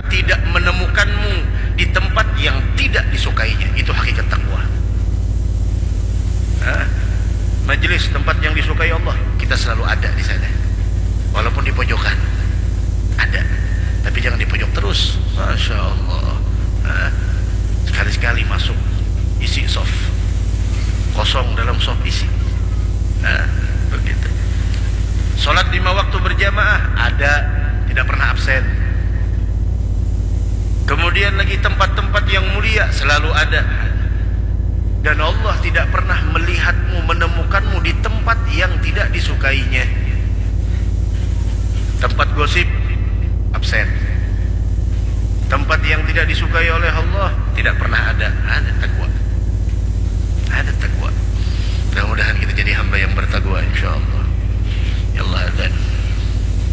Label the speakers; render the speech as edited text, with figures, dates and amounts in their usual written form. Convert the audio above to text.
Speaker 1: tidak menemukanmu di tempat yang tidak disukainya. Itu hakikat takwa. Majelis tempat yang disukai Allah, kita selalu ada di sana, walaupun di pojokan ada, tapi jangan di pojok terus. Masya Allah. Sekali-sekali masuk, isi soft, kosong dalam soft isi. Begitu. Sholat 5 waktu berjamaah ada, tidak pernah absen. Kemudian lagi tempat-tempat yang mulia selalu ada. Dan Allah tidak pernah melihatmu, menemukanmu di tempat yang tidak disukainya. Tempat gosip, absen. Tempat yang tidak disukai oleh Allah, tidak pernah ada. Ada takwa. Ada takwa. Mudah-mudahan kita jadi hamba yang bertakwa, insyaAllah. Ya Allah, dan